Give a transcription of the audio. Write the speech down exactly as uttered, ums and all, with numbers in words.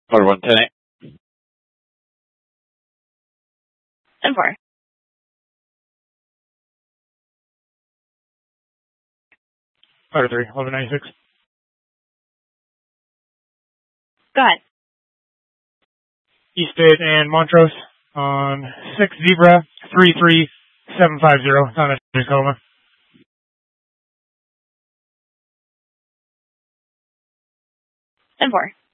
Motor one ten eight. ten four. Motor three, eleven ninety-six. Go ahead. Easted and Montrose on six Zebra three three seven five zero. It's on a Tacoma. ten four.